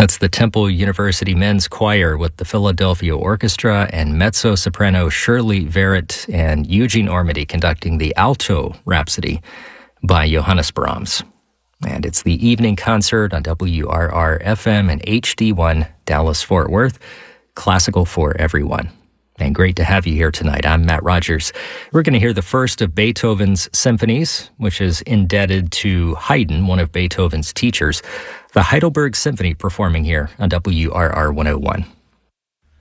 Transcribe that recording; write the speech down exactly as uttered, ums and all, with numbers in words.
That's the Temple University Men's Choir with the Philadelphia Orchestra and mezzo-soprano Shirley Verrett and Eugene Ormandy conducting the Alto Rhapsody by Johannes Brahms. And it's the evening concert on W R R F M and H D one Dallas-Fort Worth, classical for everyone. And great to have you here tonight. I'm Matt Rogers. We're going to hear the first of Beethoven's symphonies, which is indebted to Haydn, one of Beethoven's teachers. The Heidelberg Symphony performing here on W R R one oh one.